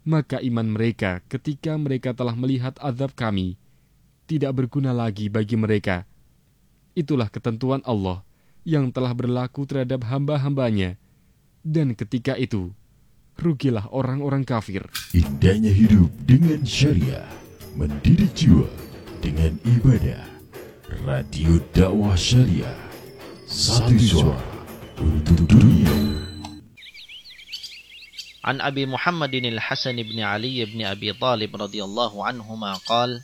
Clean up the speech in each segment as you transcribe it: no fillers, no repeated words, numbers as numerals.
maka iman mereka ketika mereka telah melihat azab kami tidak berguna lagi bagi mereka. Itulah ketentuan Allah yang telah berlaku terhadap hamba-hambanya, dan ketika itu rugilah orang-orang kafir. Indahnya hidup dengan syariah, mendidik jiwa dengan ibadah. Radio dakwah syariah, satu suara untuk dunia. عن أبي محمد الحسن بن علي بن أبي طالب رضي الله عنهما قال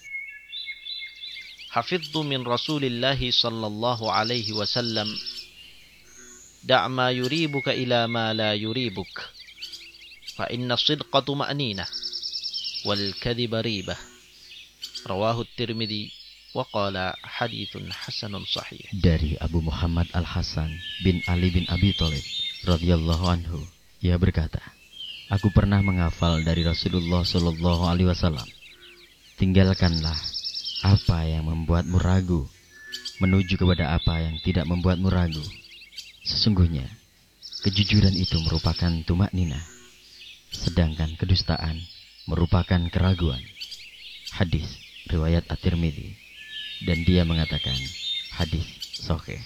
حفظت من رسول الله صلى الله عليه وسلم دع ما يريبك إلى ما لا يريبك فإن الصدق طمأنينة والكذب ريبة رواه الترمذي وقال حديث حسن صحيح. Dari Abu Muhammad Al-Hasan bin Ali bin Abi Thalib radhiyallahu anhu, ia berkata, aku pernah menghafal dari Rasulullah Shallallahu Alaihi Wasallam, tinggalkanlah apa yang membuatmu ragu, menuju kepada apa yang tidak membuatmu ragu. Sesungguhnya kejujuran itu merupakan tumakninah, sedangkan kedustaan merupakan keraguan. Hadis riwayat At-Tirmidzi, dan dia mengatakan hadis sahih.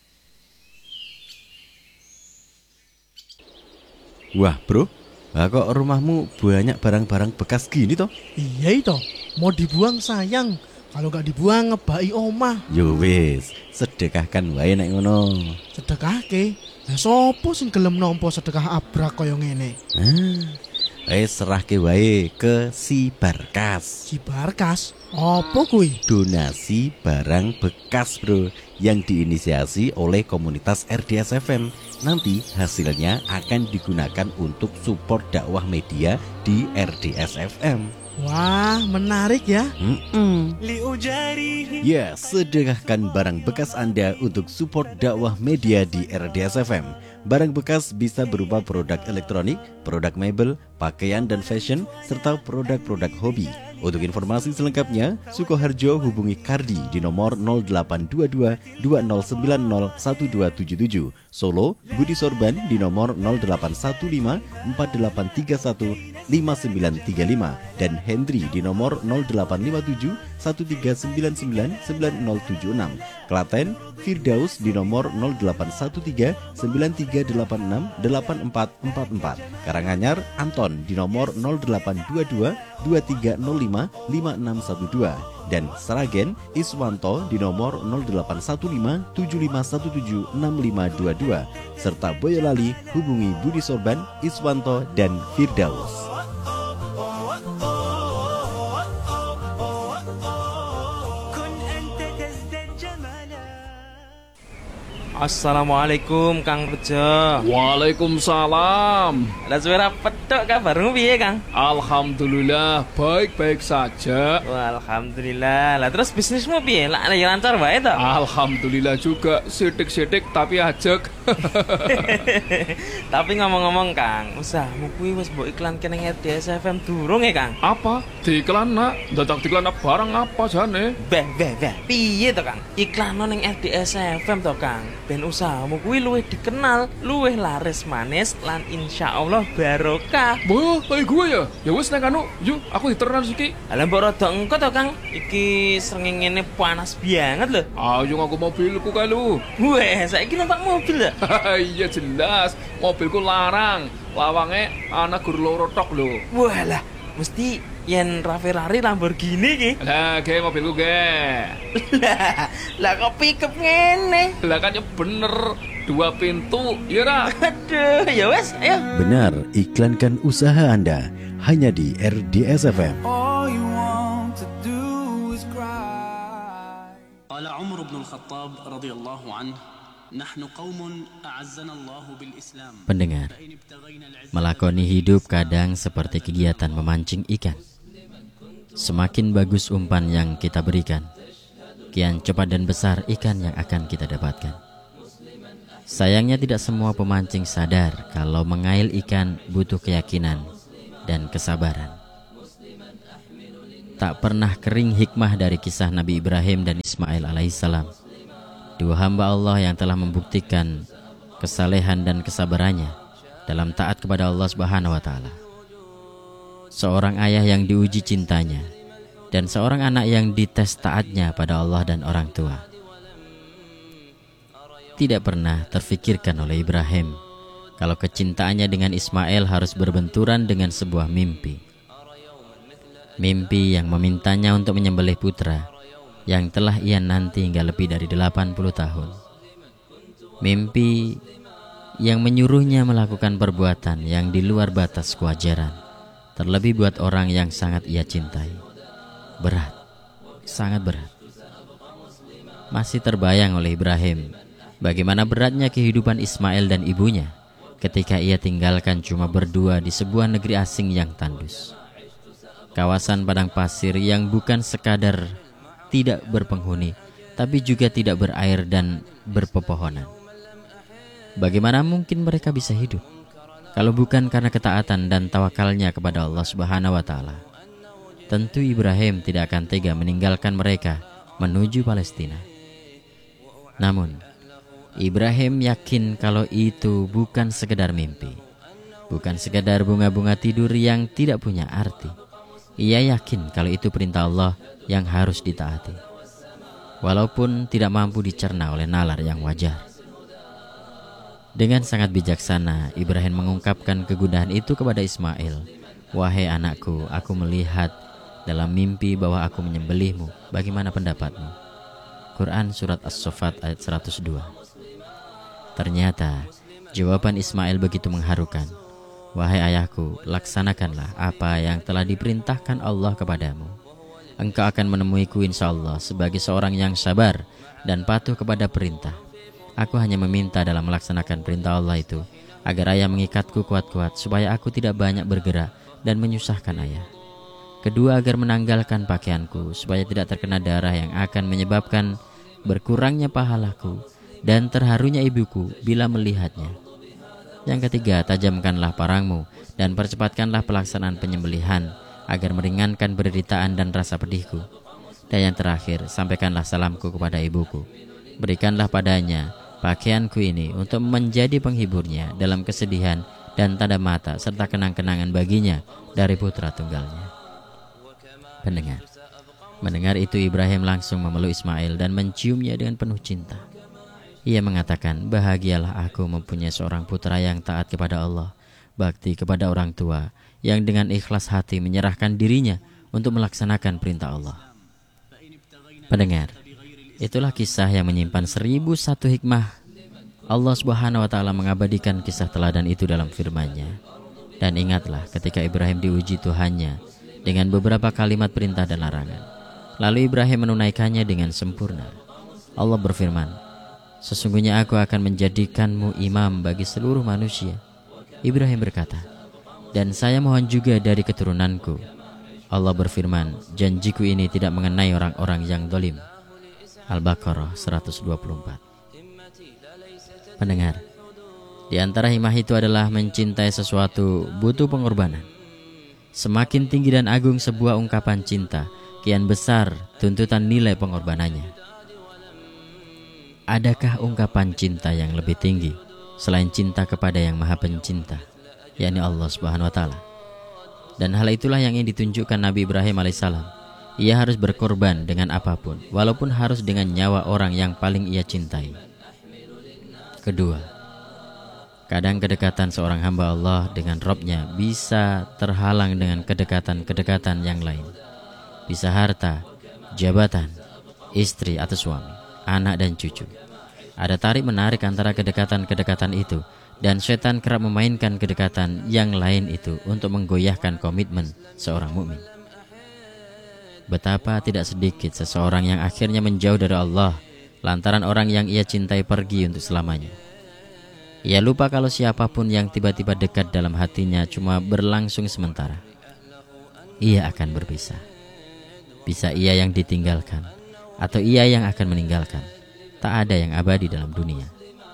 Wah bro, kok rumahmu banyak barang-barang bekas gini toh? Iya itu, mau dibuang sayang. Kalau gak dibuang ngebai omah. Yo wis, sedekahkan wae nek ngono. Sedekahke? Lah sopo sing gelem nampa sedekah abrak kaya ngene? Serahke wae ke si Barkas. Si Barkas? Apa kuwi? Donasi barang bekas bro, yang diinisiasi oleh komunitas RDS FM. Nanti hasilnya akan digunakan untuk support dakwah media di RDS FM. Wah, menarik ya. Ya, sedekahkan barang bekas Anda untuk support dakwah media di RDS FM. Barang bekas bisa berupa produk elektronik, produk mebel, pakaian dan fashion, serta produk-produk hobi. Untuk informasi selengkapnya, Sukoharjo hubungi Kardi di nomor 0822 2090 1277. Solo, Budi Sorban di nomor 0815 4831 5935. Dan Hendri di nomor 0857 1399 9076. Klaten, Firdaus di nomor 0813 9386 8444. Karanganyar, Anton di nomor 0822 2305 5612. Dan Sragen, Iswanto di nomor 0815 7517 6522. Serta Boyolali hubungi Budi Sorban, Iswanto dan Firdaus. Assalamualaikum Kang Rejo. Waalaikumsalam. Lah suara petok kabarmu piye Kang? Alhamdulillah baik-baik saja. Wah, alhamdulillah. Lah terus bisnismu piye? Lah ya lancar wae to? Alhamdulillah juga, sidik-sidik tapi ajek. Tapi ngomong-ngomong Kang, usahamu kuwi wis mbok iklan kene RDS FM durung ya Kang? Apa? Diiklan nak? Dadak diiklan barang apa jane? Beh. Piye to Kang? Iklan ning RDS FM to Kang. Ben usahamu kuwi luwih dikenal, luwih laris manis lan insyaallah barokah. Wah, kayak gue ya. Ya wis nek anu, yuk aku diteran iki. Lah mbok rada engko to Kang. Iki srengenge panas banget lho. Ayo aku mobilku kae lu. Weh, saiki numpak mobil ya? Iya jelas, mobilku larang. Lawange ana gur loro tok lho. Walah, mesti yen Ferrari Lamborghini ki. Lah, ge mobilku ge. Lah kok pickup ngene? Lah kan ya bener, 2 pintu, ya ra? Aduh, ya wes, ayo. Benar, iklankan usaha Anda hanya di RDS FM. قال عمر بن الخطاب رضي الله عنه نحن قوم أعزنا الله بالإسلام. Pendengar, melakoni hidup kadang seperti kegiatan memancing ikan. Semakin bagus umpan yang kita berikan, kian cepat dan besar ikan yang akan kita dapatkan. Sayangnya tidak semua pemancing sadar kalau mengail ikan butuh keyakinan dan kesabaran. Tak pernah kering hikmah dari kisah Nabi Ibrahim dan Ismail alaihissalam, dua hamba Allah yang telah membuktikan kesalehan dan kesabarannya dalam taat kepada Allah Subhanahu wa taala. seorang ayah yang diuji cintanya, dan seorang anak yang dites taatnya pada Allah dan orang tua. Tidak pernah terfikirkan oleh Ibrahim kalau kecintaannya dengan Ismail harus berbenturan dengan sebuah mimpi. Mimpi yang memintanya untuk menyembelih putra yang telah ia nanti hingga lebih dari 80 tahun. Mimpi yang menyuruhnya melakukan perbuatan yang di luar batas kewajaran, terlebih buat orang yang sangat ia cintai. Berat, sangat berat. Masih terbayang oleh Ibrahim bagaimana beratnya kehidupan Ismail dan ibunya ketika ia tinggalkan cuma berdua di sebuah negeri asing yang tandus. Kawasan padang pasir yang bukan sekadar tidak berpenghuni, tapi juga tidak berair dan berpepohonan. Bagaimana mungkin mereka bisa hidup kalau bukan karena ketaatan dan tawakalnya kepada Allah Subhanahu wa Ta'ala? Tentu Ibrahim tidak akan tega meninggalkan mereka menuju Palestina. Namun Ibrahim yakin kalau itu bukan sekedar mimpi, bukan sekedar bunga-bunga tidur yang tidak punya arti. Ia yakin kalau itu perintah Allah yang harus ditaati, walaupun tidak mampu dicerna oleh nalar yang wajar. Dengan sangat bijaksana, Ibrahim mengungkapkan kegundahan itu kepada Ismail. Wahai anakku, aku melihat dalam mimpi bahwa aku menyembelihmu. Bagaimana pendapatmu? Quran Surat As-Saffat ayat 102. Ternyata jawaban Ismail begitu mengharukan. Wahai ayahku, laksanakanlah apa yang telah diperintahkan Allah kepadamu. Engkau akan menemuiku insya Allah sebagai seorang yang sabar dan patuh kepada perintah. Aku hanya meminta dalam melaksanakan perintah Allah itu agar ayah mengikatku kuat-kuat supaya aku tidak banyak bergerak dan menyusahkan ayah. Kedua, agar menanggalkan pakaianku supaya tidak terkena darah yang akan menyebabkan berkurangnya pahalaku dan terharunya ibuku bila melihatnya. Yang ketiga, tajamkanlah parangmu dan percepatkanlah pelaksanaan penyembelihan agar meringankan penderitaan dan rasa pedihku. Dan yang terakhir, sampaikanlah salamku kepada ibuku. Berikanlah padanya pakaianku ini untuk menjadi penghiburnya dalam kesedihan dan tanda mata serta kenang-kenangan baginya dari putra tunggalnya. Mendengar itu Ibrahim langsung memeluk Ismail dan menciumnya dengan penuh cinta. Ia mengatakan, bahagialah aku mempunyai seorang putra yang taat kepada Allah, bakti kepada orang tua, yang dengan ikhlas hati menyerahkan dirinya untuk melaksanakan perintah Allah. Pendengar, itulah kisah yang menyimpan 1001 hikmah. Allah Subhanahu wa Ta'ala mengabadikan kisah teladan itu dalam firman-Nya. Dan ingatlah ketika Ibrahim diuji Tuhannya dengan beberapa kalimat perintah dan larangan. Lalu Ibrahim menunaikannya dengan sempurna. Allah berfirman, sesungguhnya aku akan menjadikanmu imam bagi seluruh manusia. Ibrahim berkata, dan saya mohon juga dari keturunanku. Allah berfirman, janjiku ini tidak mengenai orang-orang yang zalim. Al-Baqarah 124. Pendengar, di antara hikmah itu adalah mencintai sesuatu butuh pengorbanan. Semakin tinggi dan agung sebuah ungkapan cinta, kian besar tuntutan nilai pengorbanannya. Adakah ungkapan cinta yang lebih tinggi selain cinta kepada yang Maha Pencinta, yakni Allah Subhanahu wa Ta'ala? Dan hal itulah yang ingin ditunjukkan Nabi Ibrahim alaihissalam. Ia harus berkorban dengan apapun, walaupun harus dengan nyawa orang yang paling ia cintai. Kedua, kadang kedekatan seorang hamba Allah dengan Robnya bisa terhalang dengan kedekatan-kedekatan yang lain. Bisa harta, jabatan, istri atau suami, anak dan cucu. Ada tarik-menarik antara kedekatan-kedekatan itu, dan setan kerap memainkan kedekatan yang lain itu untuk menggoyahkan komitmen seorang mukmin. Betapa tidak sedikit seseorang yang akhirnya menjauh dari Allah lantaran orang yang ia cintai pergi untuk selamanya. Ia lupa kalau siapapun yang tiba-tiba dekat dalam hatinya cuma berlangsung sementara. Ia akan berpisah. Bisa ia yang ditinggalkan, atau ia yang akan meninggalkan. Tak ada yang abadi dalam dunia.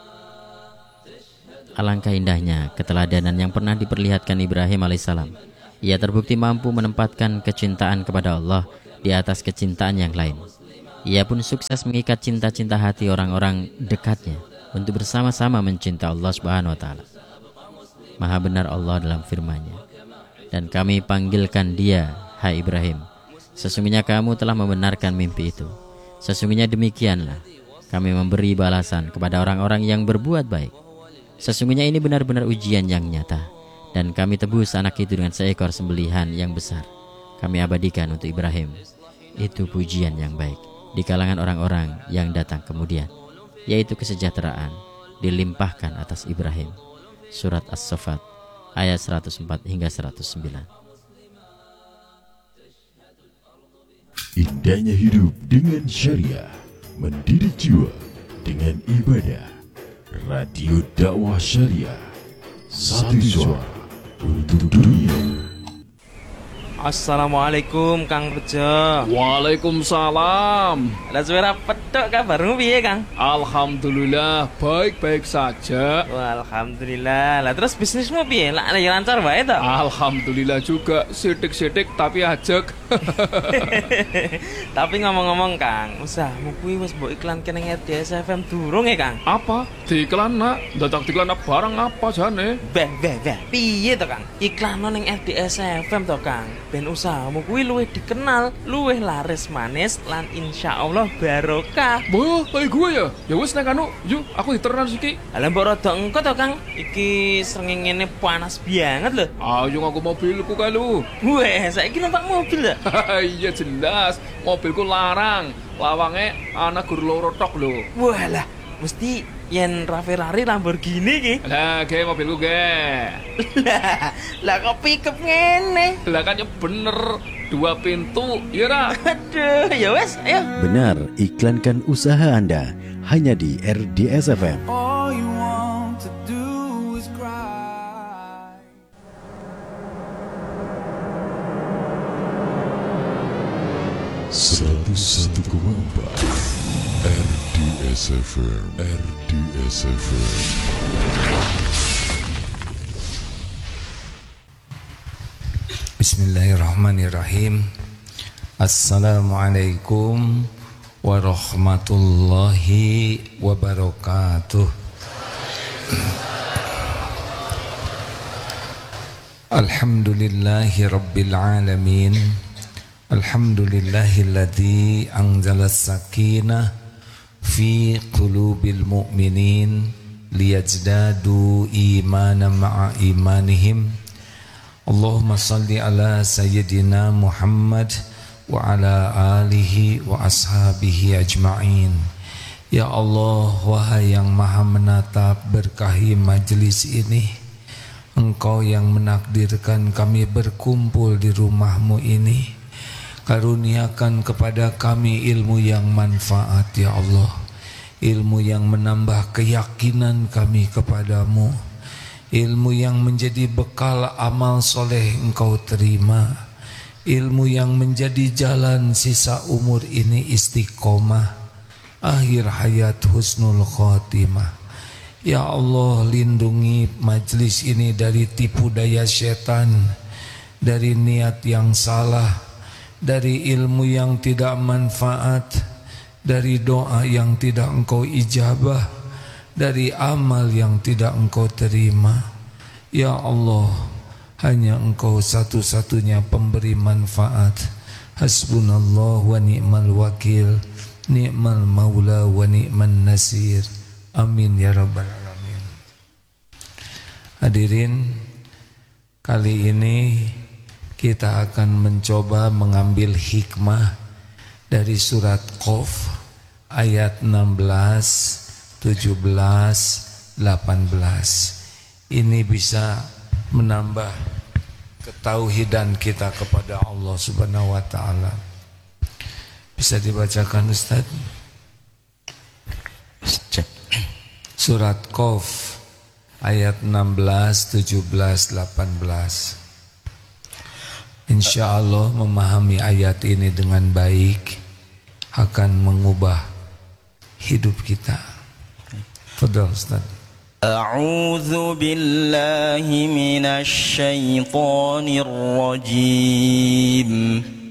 Alangkah indahnya keteladanan yang pernah diperlihatkan Ibrahim alaihissalam. Ia terbukti mampu menempatkan kecintaan kepada Allah di atas kecintaan yang lain. Ia pun sukses mengikat cinta-cinta hati orang-orang dekatnya untuk bersama-sama mencinta Allah Subhanahu wa Ta'ala. Maha benar Allah dalam firman-Nya, Dan kami panggilkan dia, hai Ibrahim. Sesungguhnya kamu telah membenarkan mimpi itu. Sesungguhnya demikianlah kami memberi balasan kepada orang-orang yang berbuat baik. Sesungguhnya ini benar-benar ujian yang nyata. Dan kami tebus anak itu dengan seekor sembelihan yang besar. Kami abadikan untuk Ibrahim. Itu pujian yang baik di kalangan orang-orang yang datang kemudian, yaitu kesejahteraan dilimpahkan atas Ibrahim. Surat As-Saffat ayat 104 hingga 109. Indahnya hidup dengan syariah, mendidik jiwa dengan ibadah. Radio Dakwah Syariah, satu suara untuk dunia. Assalamualaikum Kang Bejo. Waalaikumsalam. Lah suara petok kabarmu piye Kang? Alhamdulillah baik-baik saja. Wah, alhamdulillah. Lah terus bisnismu piye? Lah ya lancar wae to? Alhamdulillah juga, sidik-sidik tapi ajek. Tapi ngomong-ngomong Kang, usahamu kuwi wis mbok iklan kene RDS FM durung ya Kang? Apa? Diiklan nak? Dadak diiklan barang apa jane? Beh. Piye to Kang? Iklan ning RDS FM to Kang. Ben usahamu kuwi luwih dikenal, luwih laris manis lan insyaallah barokah. Wah, kayak gue ya? Ya wis nek anu, yuk aku diteran siki. Lah mbok rada engko to Kang. Iki srengenge panas banget lho. Ayo aku mobilku kae lu. Weh, saiki numpak mobil ya? Iya jelas, mobilku larang. Lawange ana gur loro tok lho. Walah, mesti yen Ferrari Lamborghini ki. Lah, ge mobilku ge. Lah kok pickup ngene? Lah kan ya bener, 2 pintu, ya ra? Aduh, ya wes, ayo. Benar, iklankan usaha Anda hanya di RDS FM. All you want to do is cry. RDS FM. Bismillahirrahmanirrahim. Assalamualaikum warahmatullahi wabarakatuh. Alhamdulillahi rabbil alamin. Alhamdulillahilladzi anzalas sakinah fi qulubil mu'minin liyazdadu imanan ma'a imanihim. Allahumma salli ala sayyidina Muhammad wa ala alihi wa ashabihi ajma'in. Ya Allah, wahai yang maha menatap, berkahi majlis ini. Engkau yang menakdirkan kami berkumpul di rumahmu ini. Karuniakan kepada kami ilmu yang manfaat ya Allah. Ilmu yang menambah keyakinan kami kepadamu. Ilmu yang menjadi bekal amal soleh engkau terima. Ilmu yang menjadi jalan sisa umur ini istiqomah. Akhir hayat husnul khotimah. Ya Allah, lindungi majlis ini dari tipu daya setan, dari niat yang salah, dari ilmu yang tidak manfaat, dari doa yang tidak engkau ijabah, dari amal yang tidak engkau terima. Ya Allah, hanya engkau satu-satunya pemberi manfaat. Hasbunallah wa ni'mal wakil, ni'mal maula wa ni'man nasir. Amin ya rabbal alamin. Hadirin, kali ini kita akan mencoba mengambil hikmah dari surat Qaf ayat 16, 17, 18. Ini bisa menambah ketauhidan kita kepada Allah Subhanahu wa taala. Bisa dibacakan Ustaz? Surat Qaf ayat 16, 17, 18. Insya Allah memahami ayat ini dengan baik akan mengubah hidup kita. Fadhal Ustaz. A'udzu billahi minasy syaithanir rajim.